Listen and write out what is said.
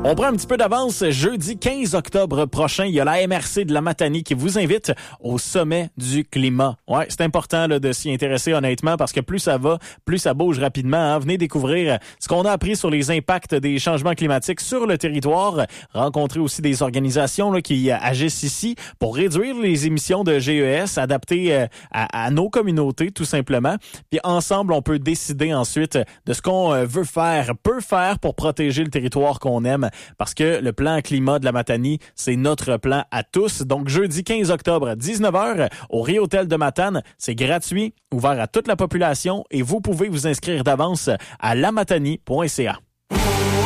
On prend un petit peu d'avance. Jeudi 15 octobre prochain, il y a la MRC de la Matanie qui vous invite au sommet du climat. Ouais, c'est important là, de s'y intéresser honnêtement parce que plus ça va, plus ça bouge rapidement. Hein. Venez découvrir ce qu'on a appris sur les impacts des changements climatiques sur le territoire. Rencontrer aussi des organisations là, qui agissent ici pour réduire les émissions de GES, adapter à nos communautés tout simplement. Puis ensemble, on peut décider ensuite de ce qu'on peut faire pour protéger le territoire qu'on aime. Parce que le plan climat de la Matanie, c'est notre plan à tous. Donc, jeudi 15 octobre, 19h, au Ré-Hôtel de Matane, c'est gratuit, ouvert à toute la population et vous pouvez vous inscrire d'avance à lamatanie.ca.